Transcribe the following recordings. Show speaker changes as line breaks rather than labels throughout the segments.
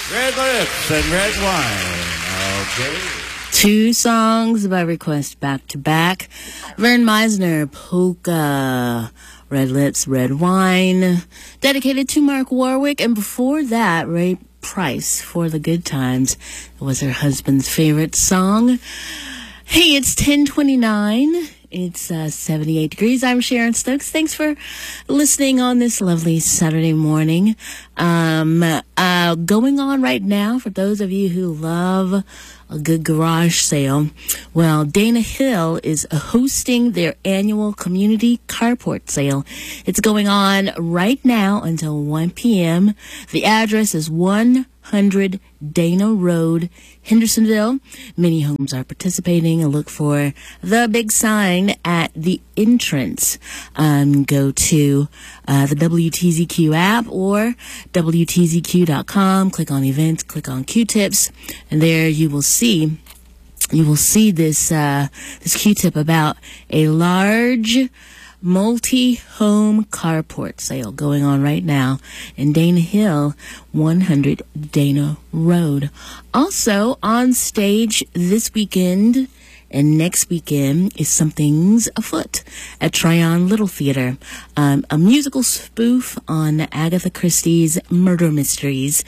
Red Lips and Red Wine. Okay.
Two songs by request back to back. Vern Meisner, Polka. Red Lips, Red Wine. Dedicated to Mark Warwick. And before that, Ray Price, For the Good Times. It was her husband's favorite song. Hey, it's 10:29. It's 78 degrees. I'm Sharon Stokes. Thanks for listening on this lovely Saturday morning. Going on right now, for those of you who love a good garage sale, well, Dana Hill is hosting their annual community carport sale. It's going on right now until 1 p.m. The address is 100 Dana Road, Hendersonville. Many homes are participating. Look for the big sign at the entrance. Go to the WTZQ app or WTZQ.com. Click on events, click on Q-tips, and there you will see this Q-tip about a large multi-home carport sale going on right now in Dana Hill, 100 Dana Road. Also on stage this weekend and next weekend is Something's Afoot at Tryon Little Theater, a musical spoof on Agatha Christie's murder mysteries,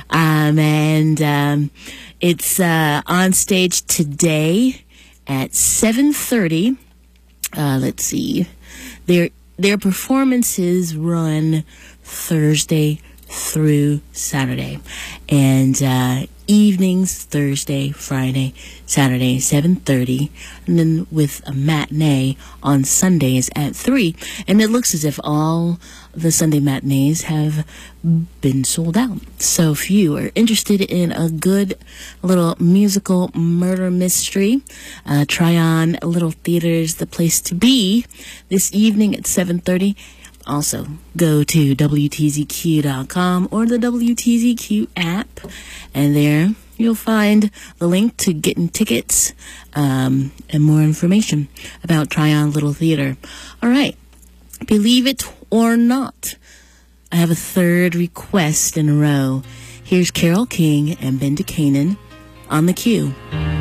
and it's on stage today at 7:30. Let's see. Their performances run Thursday through Saturday, and evenings Thursday, Friday, Saturday 7:30, and then with a matinee on Sundays at 3. And it looks as if all the Sunday matinees have been sold out. So if you are interested in a good little musical murder mystery, Tryon Little Theater's the place to be this evening at 7:30. Also, go to WTZQ.com or the WTZQ app, and there you'll find the link to getting tickets and more information about Tryon Little Theater. All right, believe it or not, I have a third request in a row. Here's Carole King and Ben DeCanan on the Q.